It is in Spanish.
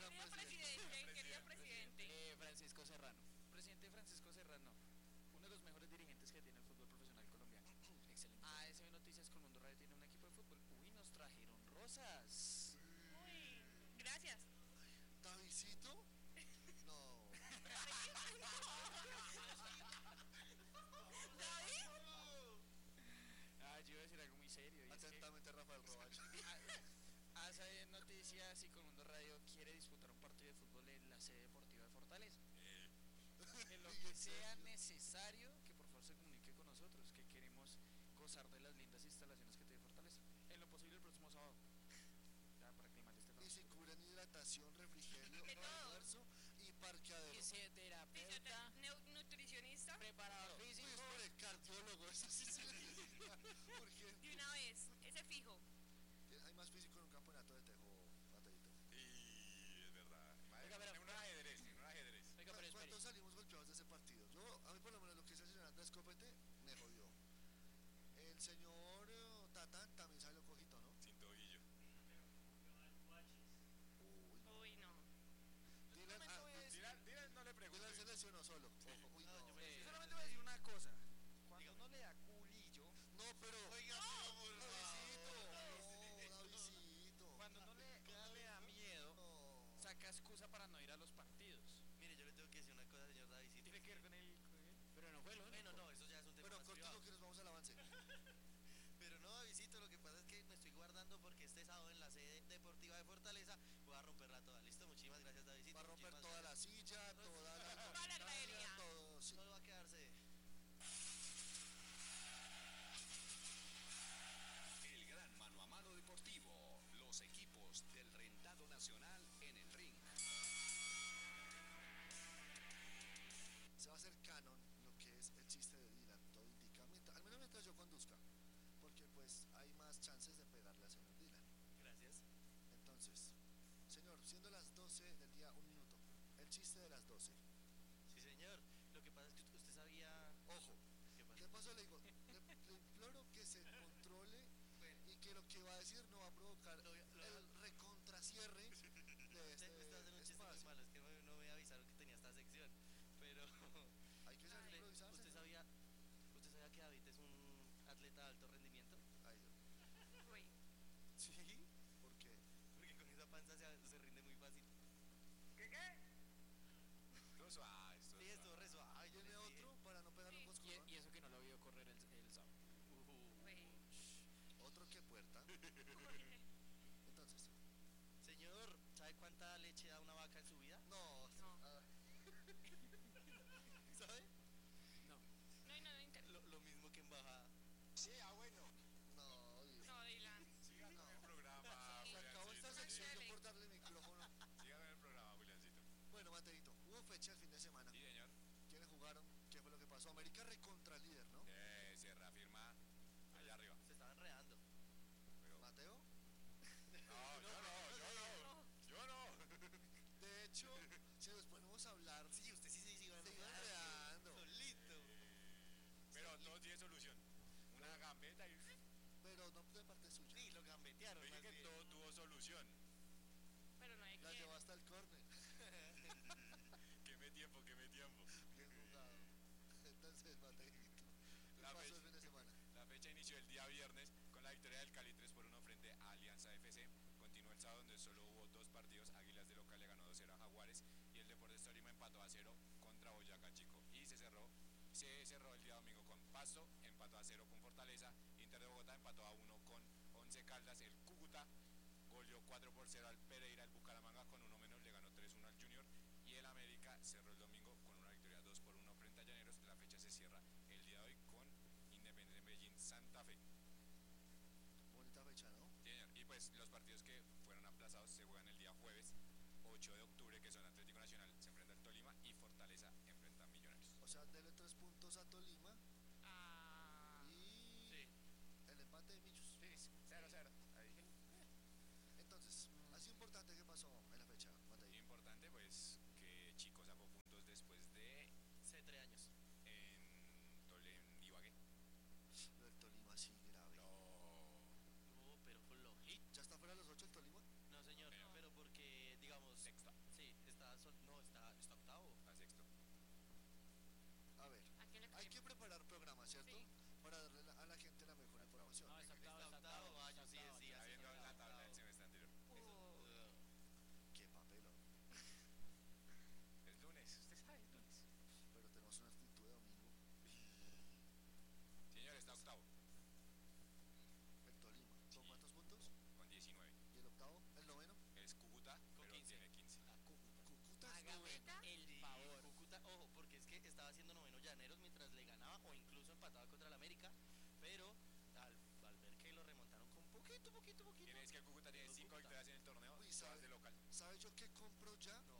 gran Querido presidente. presidente, querido presidente. Francisco Serrano. Presidente Francisco Serrano, uno de los mejores dirigentes que tiene el fútbol profesional colombiano. Excelente. ASB Noticias con Mundo Radio tiene un equipo de fútbol. Uy, nos trajeron rosas. Uy, gracias. ¿Davidcito? No. ¿David? Ah, yo iba a decir algo muy serio. Y es que Atentamente, Rafael Roballo. ASB Noticias y con Mundo Radio quiere disputar un partido de fútbol en la sede deportiva de Fortaleza. En lo que sea necesario, que por favor se comunique con nosotros, que queremos gozar de las lindas instalaciones que tiene Fortaleza. En lo posible el próximo sábado. Ya, para aclimatar este Y si cubren hidratación, refrigerio, De todo. almuerzo y parqueadero. fisioterapeuta, Nutricionista. preparador Uy, físico. espere, cardiólogo, eso sí se necesita De urgente. una vez, ese fijo. Hay más físico en un campeonato de tejo, Matadito. Y es verdad. Oiga, pero- En un ajedrez, Oiga, pero espere. ¿Cuántos salimos golpeados de ese partido? A mí por lo menos lo que es el señor Andrés Copete me jodió. El señor Tatán también salió cojito, ¿no? Sin tobillo. Uy, Uy, no. Dylan, solamente voy a decir- Dylan no le pregunto. Dylan se lesionó solo. Ojo, uy, no. Yo solamente voy a decir una cosa. Cuando uno le da culillo, No, pero. Oiga, Davidcito, no, Davidcito. cuando uno le da miedo, No. saca excusa para no ir a los partidos. Mire, yo le tengo que decir una cosa, señor Davidcito. Tiene que ver con el... Pero no fue lo único. Bueno, no, eso ya es un tema Bueno, más cortico privado. que nos vamos al avance. Pero no, Davidito, lo que pasa es que me estoy guardando porque este sábado en la sede deportiva de Fortaleza voy a romperla toda. Listo, muchísimas gracias, Davidito. Va a romper toda la silla, toda la. Toda la gradería. Todo, sí. Solo va a quedarse. El gran mano a mano deportivo. Los equipos del rentado nacional en el ring. Se va a hacer canon lo que es el chiste de Dylan, todo indica, al menos mientras yo conduzca, porque pues hay más chances de pegarle al señor Dylan. Gracias. Entonces, señor, siendo las 12 del día, un minuto, el chiste de las 12. Sí, señor. Lo que pasa es que usted sabía... Ojo, ¿Qué pasa? ¿qué pasó? Le digo, le imploro que se controle y que lo que va a decir no va a provocar el recontracierre de Usted me está haciendo un chiste muy espacio. malo, es que no me avisaron que tenía esta sección. Pero... Hay que saber improvisar. ¿Usted señor. sabía que David es un atleta de alto rendimiento? Ay, Dios. Uy. Sí. ¿Por qué? Porque con esa panza se rinde muy fácil. Todo suave, esto Sí, estuvo re suave. yo ¿Tiene le dije. otro para no pegarle un coscorrón? Y eso que no lo vio correr el sábado. Uy. Otro que puerta. Entonces, Señor, ¿sabe cuánta leche da una vaca en su vida? no. No. ah, ¿Sabe? No. No interesa. Lo mismo que en bajada. Sí, bueno. no, Dios. No, Dylan. Sigan con el programa, Se acabó esta Juliancito. sección Dale. yo por darle micrófono. Sigan con el programa, Juliancito. Bueno, Mateito, hubo fecha el fin de semana. Sí, señor. ¿Quiénes jugaron? ¿Qué fue lo que pasó? América recontra líder, ¿no? Se reafirma allá arriba. Se estaba enredando. Pero... Mateo. Yo no. De hecho, si nos ponemos a hablar, Sí, usted sí se iba se iba enredando. Solito. Pero todo tiene solución. Una gambeta y... Pero no de parte suya. Sí, lo gambetearon. Dije más que bien. todo tuvo solución. Pero no hay La que. llevó hasta el córner. Queme tiempo. Bien jugado. Entonces, Mateito, ¿qué La pasó fecha. el fin de semana? La fecha inició el día viernes con la victoria del Cali 3-1 frente a Alianza FC. Continuó el sábado donde solo hubo dos partidos. Águilas de local le ganó 2-0 a Jaguares y el Deportes Tolima empató a 0 contra Boyacá Chico. Y se cerró el día domingo con Pasto, empató a 0 con Fortaleza. Inter de Bogotá empató a 1 con Once Caldas. El Cúcuta goleó 4-0 al Pereira. El Bucaramanga con uno menos le ganó 3-1 al Junior. Y el América cerró el domingo con una victoria 2-1 frente a Llaneros. La fecha se cierra el día de hoy con Independiente Medellín Santa Fe. Bonita fecha, ¿no? Sí, señor. Y pues los partidos que fueron aplazados se juegan el día jueves 8 de octubre, que son Atlético Nacional se enfrenta al Tolima y Fortaleza enfrenta a Millonarios. O sea, dele 3 puntos a Tolima Ah. y Sí. el empate de Michus. Sí, 0-0. Ahí. Entonces, así importante que pasó en la fecha, Y Mateito. importante pues que Chico sacó puntos después de Hace 3 años. en Ibagué. Lo del Tolima sí grave. No. No, pero flojito. ¿Ya está fuera de los 8 el Tolima? No, señor, No. pero porque, digamos, Sexta. para darle a la gente la mejor información. No, está octavo, Está octavo, yo sí decía. Está viendo la tabla del semestre anterior. Qué papelón. Es lunes, usted sabe, es lunes. Pero tenemos una actitud de domingo. Señor, está octavo, El Tolima. ¿Con Sí. cuántos puntos? con 19. ¿Y el octavo? ¿El noveno? Es Cúcuta, Con pero 15. tiene 15. Cúcuta es Hágame noveno. el Sí, favor. Cúcuta, ojo, porque es que estaba haciendo noveno Llaneros mientras le ganaba o incluso empataba contra el América, pero al ver que lo remontaron con poquito. Es que el Cúcuta tiene Pero 5 Cúcuta. victorias en el torneo, Uy, todas de local. ¿Sabe yo qué compro ya?